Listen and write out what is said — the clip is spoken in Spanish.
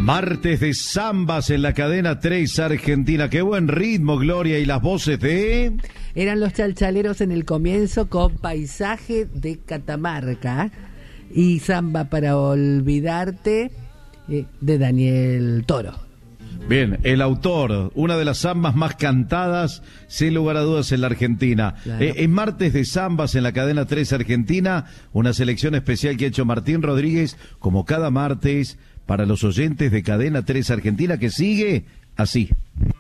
Martes de zambas en la cadena 3 Argentina. Qué buen ritmo, Gloria, y las voces de... Eran los Chalchaleros en el comienzo con Paisaje de Catamarca y Zamba para olvidarte de Daniel Toro. Bien, el autor, una de las zambas más cantadas, sin lugar a dudas, en la Argentina. Claro. En Martes de Zambas en la cadena 3 Argentina, una selección especial que ha hecho Martín Rodríguez, como cada martes, para los oyentes de cadena 3 Argentina, que sigue así.